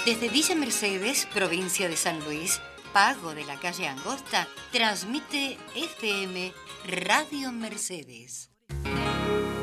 Desde Villa Mercedes, provincia de San Luis, Pago de la calle Angosta, transmite FM Radio Mercedes.